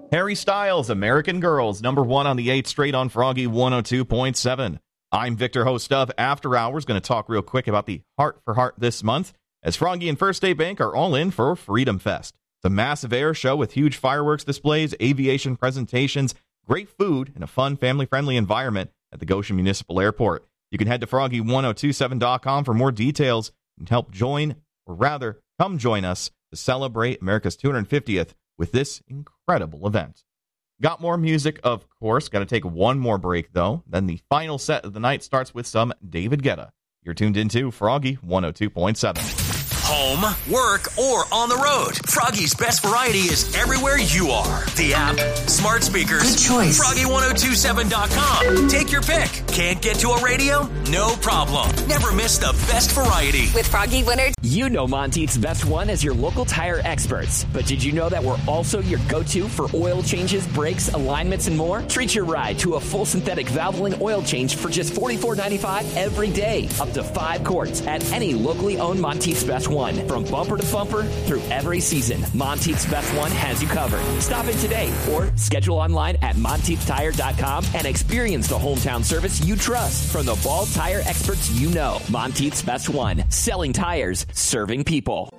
Harry Styles, American Girls, number 1 on the 8th straight on Froggy 102.7. I'm Victor, host of After Hours. Going to talk real quick about the Heart for Heart this month, as Froggy and First State Bank are all in for Freedom Fest. It's a massive air show with huge fireworks displays, aviation presentations, great food, and a fun, family-friendly environment at the Goshen Municipal Airport. You can head to froggy1027.com for more details and help join, or rather, come join us to celebrate America's 250th with this incredible event. Got more music, of course. Got to take one more break, though. Then the final set of the night starts with some David Guetta. You're tuned into Froggy 102.7. Home, work, or on the road. Froggy's best variety is everywhere you are. The app, smart speakers, good choice. Froggy1027.com. Take your pick. Can't get to a radio? No problem. Never miss the best variety. With Froggy 102. You know Monteith's Best One as your local tire experts. But did you know that we're also your go-to for oil changes, brakes, alignments, and more? Treat your ride to a full synthetic Valvoline oil change for just $44.95 every day. Up to 5 quarts at any locally owned Monteith's Best One. From bumper to bumper through every season, Monteith's Best One has you covered. Stop in today or schedule online at MonteithTire.com and experience the hometown service you trust from the Ball Tire experts you know. Monteith's Best One. Selling tires, serving people.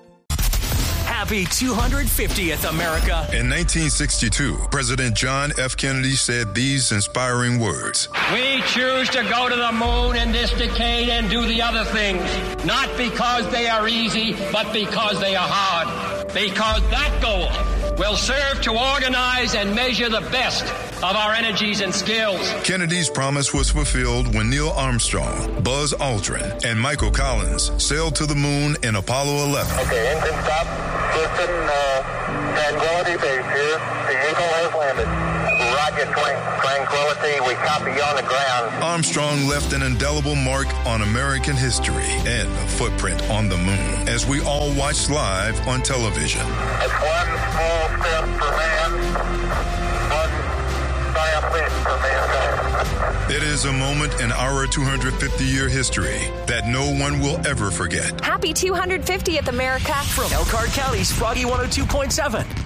Happy 250th, America. In 1962, President John F. Kennedy said these inspiring words. We choose to go to the moon in this decade and do the other things, not because they are easy, but because they are hard. Because that goal will serve to organize and measure the best of our energies and skills. Kennedy's promise was fulfilled when Neil Armstrong, Buzz Aldrin, and Michael Collins sailed to the moon in Apollo 11. Okay, engine stop. Houston, Tranquility Base here. The Eagle has landed. Roger, Tranquility. We copy you on the ground. Armstrong left an indelible mark on American history and a footprint on the moon, as we all watched live on television. That's one small step for man, one giant leap for mankind. It is a moment in our 250-year history that no one will ever forget. Happy 250th, America. From Elkhart County's Froggy 102.7.